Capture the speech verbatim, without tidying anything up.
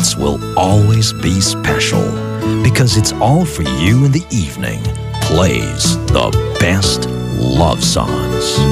nights will always be special because It's All For You in the Evening plays the best love songs.